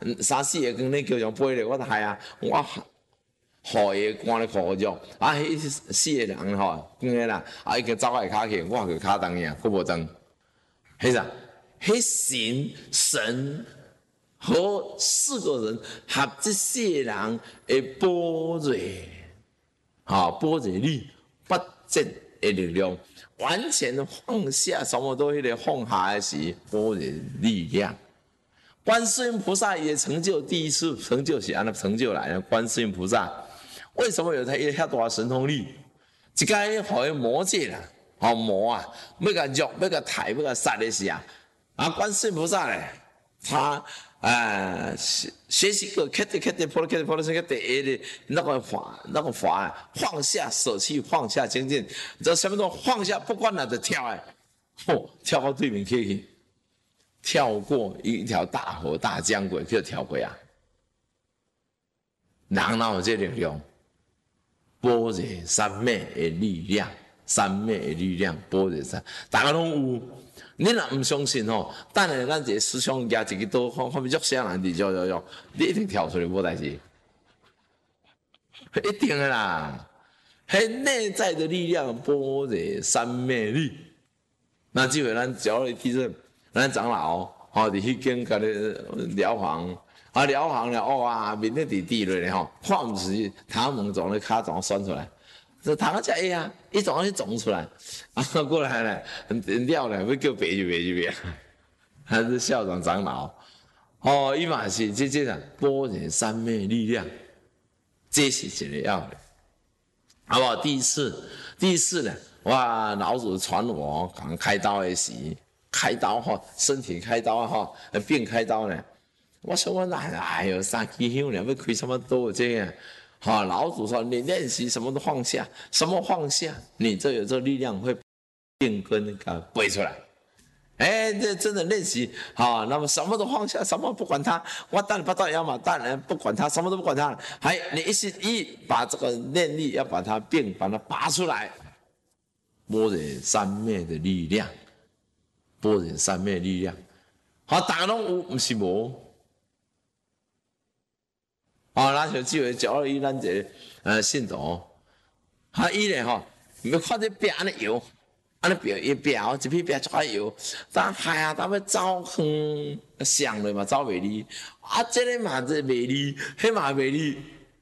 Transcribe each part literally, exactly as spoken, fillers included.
三四个光你叫上飞咧，我就害啊，我好个关咧苦着，啊，迄四个人吼，光个啦，啊，伊个走来骹去，我个骹动呀，佫无动，迄啥？迄神神和四个人合这四个人的般若，啊，般若力不净的力量，完全放下什么都迄个放下的是般若力量。观世音菩萨也成就第一次成就是安那成就来的。观世音菩萨为什么有他遐大神通力？一个互伊魔界啦，吼魔啊，要甲肉，要甲抬，要甲杀的是啊。啊，观世音菩萨咧，他呃学习个开的开的破了开的破了这个第一的那个法那个法啊，放下舍弃，放下精进，这什么都放下，不管哪就跳哎，嚯，跳到对面去。跳过一条大河大江过，就跳过啊！人哪有这力量？般若三昧的力量，三昧的力量，般若三，大家拢有。你若唔相信吼，等下咱一个师兄举一个刀，看看要啥人伫，喐喐喐，你一定跳出来无代志，一定的啦。迄内在的力量，般若三昧力。那即回咱教你提升。咱长老吼，伫迄间甲咧疗房，啊疗房咧，哇，面咧伫地落咧吼，看毋是头毛从咧骹怎选出来，这头壳才会啊，伊怎去种出来？啊过来咧，了咧，要叫白就白就白，还是校长长老，哦，伊嘛是这这啊，般若三昧力量，这是一个要的，好不好？第一次，第一次咧，哇，老祖传我讲开刀的时。开刀吼，身体开刀吼，变开刀呢。我说我那哎呦，三支香呢，要开什么刀这样？哈，老祖说你练习什么都放下，什么放下，你这有这力量会变根给背出来。哎，这真的练习好，那么什么都放下，什么不管它，我当然不到要嘛，当然不管它，什么都不管它。还你一心一把这个念力要把它变，把它拔出来，般若三昧的力量。般若三昧力量，好，大家拢有，毋是无。好，咱就只会教伊咱一个呃信徒，哈，伊咧吼，要看这壁安尼摇，安尼表一表一片壁出来摇，但害啊，咱要走远上了嘛，走袂离，啊，这个嘛这袂离，迄嘛袂离，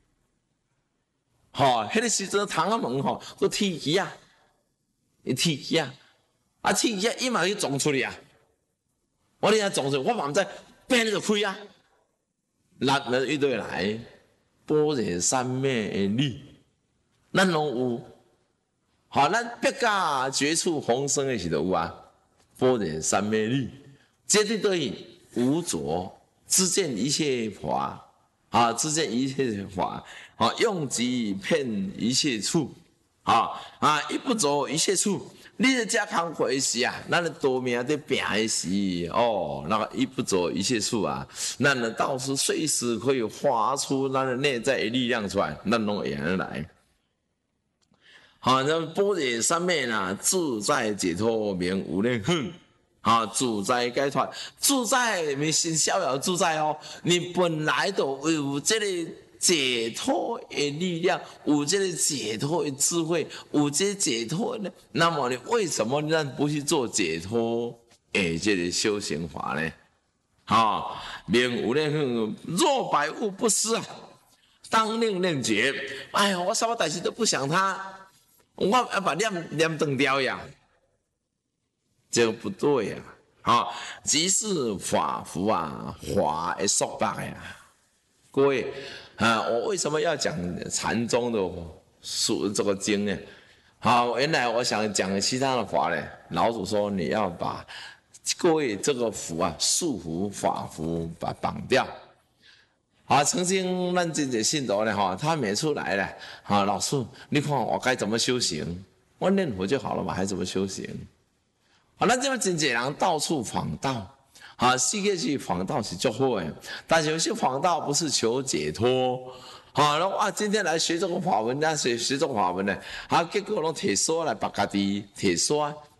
吼，迄个时阵窗仔门吼，个铁机啊，一铁机啊。啊，铁机伊嘛去撞出去啊！我你啊撞出去，我嘛毋知，变就开啊！力了一对来，般若三昧的力，咱拢有。好，咱别家绝处逢生的时候有啊，般若三昧力，绝对可以无着，知见一切法，啊，知见一切法，啊，用极遍一切处，啊啊，一不着一切处。你的家康回时啊，咱的多命在拼的时哦，那个一不着一切处啊，咱的道士随时可以发出咱的内在的力量出来，咱拢会安来。好，那般若三昧啦，自在解脱名无念恨，啊，自在解脱，自在你心逍遥自在哦，你本来就有这个。解脱的力量，有这个解脱的智慧，有这个解脱呢？那么你为什么咱不去做解脱的这个修行法呢？啊，名无念恨，若百物不思啊，当令念绝。哎呀，我什么代志都不想他，我要把念念断掉呀，这个不对呀！啊，即是法服啊，法的束缚呀，各位。啊，我为什么要讲禅宗的书这个经呢？好，原来我想讲其他的法呢。老祖说你要把各位这个符啊，束缚法符把绑掉。啊，曾经咱这些信徒呢，哈，他每次来了，啊，老师，你看我该怎么修行？我念佛就好了嘛，还怎么修行？啊，咱这边真侪人到处访道。啊，世界去访道是足好的，但是有些访道不是求解脱，啊，然后啊，今天来学这个法文，那学学这个法文呢，啊，结果拢提刷来把家己提刷，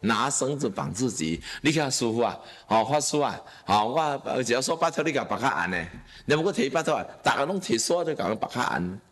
拿绳子绑自己。你看师傅啊，哦，法师啊，哦，我只要说八条你甲绑较按呢，你无个摕八条啊，大家拢摕锁就甲绑较按。